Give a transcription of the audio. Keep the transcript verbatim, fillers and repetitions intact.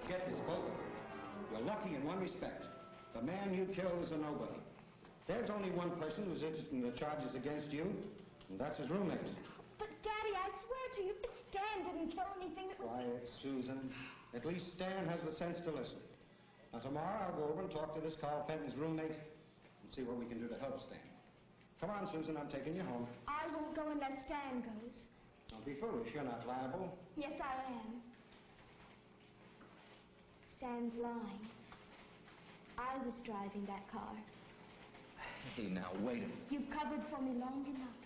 Get this, both of you. You're lucky in one respect. The man you killed is a nobody. There's only one person who's interested in the charges against you, and that's his roommate. But, Daddy, I swear to you, Stan didn't kill anything that was... Quiet, Susan. At least Stan has the sense to listen. Now, tomorrow I'll go over and talk to this Carl Fenton's roommate and see what we can do to help Stan. Come on, Susan, I'm taking you home. I won't go unless Stan goes. Don't be foolish. You're not liable. Yes, I am. Stan's lying. I was driving that car. Hey, now, wait a minute. You've covered for me long enough.